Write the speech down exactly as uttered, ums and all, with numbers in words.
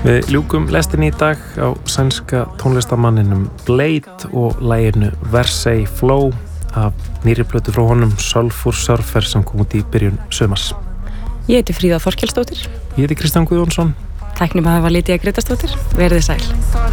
Við ljúkum lestinni í dag á sænska tónlistamanninum Blade og laginu Versailles Flow af nýrri plötu frá honum Sulfur Surfer sem kom út í byrjun sumars. Ég heiti Fríða Þorkelsdóttir. Ég heiti Kristján Guðjónsson. Tæknimaður var Lydía Grétarsdóttir. Verið sæl.